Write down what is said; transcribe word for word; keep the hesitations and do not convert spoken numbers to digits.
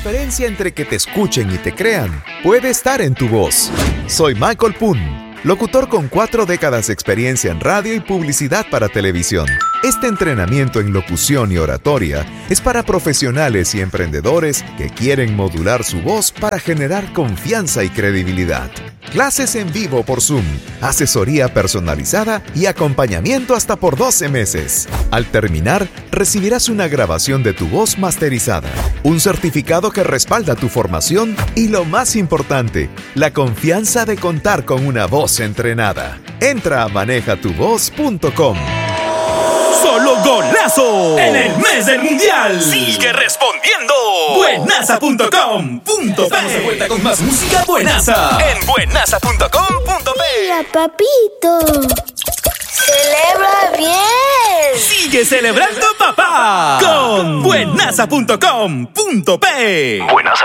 diferencia entre que te escuchen y te crean puede estar en tu voz. Soy Michael Poon, locutor con cuatro décadas de experiencia en radio y publicidad para televisión. Este entrenamiento en locución y oratoria es para profesionales y emprendedores que quieren modular su voz para generar confianza y credibilidad. Clases en vivo por Zoom, asesoría personalizada y acompañamiento hasta por doce meses. Al terminar, recibirás una grabación de tu voz masterizada, un certificado que respalda tu formación y, lo más importante, la confianza de contar con una voz entrenada. Entra a maneja tu voz punto com. ¡Solo golazo! En el mes del mundial. Sigue respondiendo. Buenaza punto com punto pe. Estamos de vuelta con más música buenaza. En buenaza punto com punto pe. Mira, papito. Celebra bien. Sigue celebrando, papá. Con buenaza punto com punto pe. Buenaza.